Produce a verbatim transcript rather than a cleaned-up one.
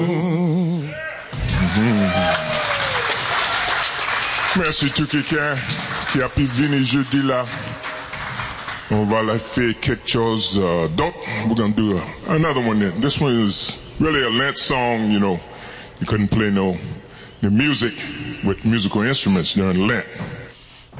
Merci tout quelqu'un qui a pu venir jeudi là. On va la faire quelque chose uh, d'autre. We're gonna do a, another one then. This one is really a Lent song, you know. You couldn't play no the music with musical instruments during Lent.